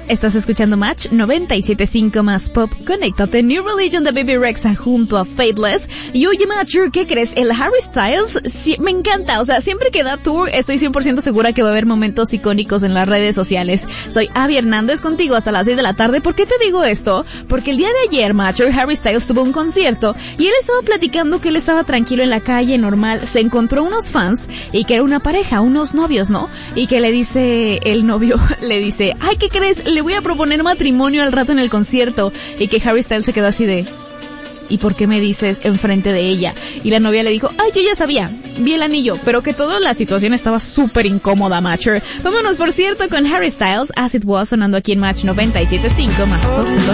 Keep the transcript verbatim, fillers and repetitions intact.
Estás escuchando Match noventa y siete punto cinco más pop. Conéctate. New Religion de Baby Rexha junto a Faithless. Y oye, Matcher, ¿qué crees? El Harry Styles sí, me encanta. O sea, siempre que da tour estoy cien por ciento segura que va a haber momentos icónicos en las redes sociales. Soy Abby Hernández contigo hasta las seis de la tarde. ¿Por qué te digo esto? Porque el día de ayer, Matcher, Harry Styles tuvo un concierto y él estaba platicando que él estaba tranquilo en la calle, normal. Se encontró unos fans y que era una pareja, unos novios, ¿no? Y que le dice el novio, le dice, ay, ¿qué crees? Le voy a proponer matrimonio al rato en el concierto. Y que Harry Styles se quedó así de, ¿y por qué me dices enfrente de ella? Y la novia le dijo, ay, yo ya sabía, vi el anillo, pero que toda la situación estaba súper incómoda, Matcher. Vámonos, por cierto, con Harry Styles, As It Was, sonando aquí en Match noventa y siete punto cinco más pop.